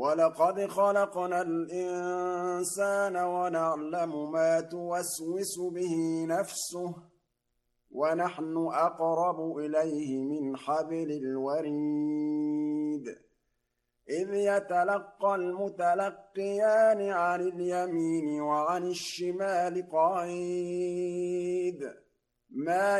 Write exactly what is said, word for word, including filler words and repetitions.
وَلَقَدْ خَلَقْنَا الْإِنسَانَ وَنَعْلَمُ مَا تُوَسْوِسُ بِهِ نَفْسُهُ وَنَحْنُ أَقْرَبُ إِلَيْهِ مِنْ حَبْلِ الْوَرِيدِ إِذْ يَتَلَقَّى الْمُتَلَقِّيَانِ عَنِ الْيَمِينِ وَعَنِ الشِّمَالِ قَعِيدٌ مَا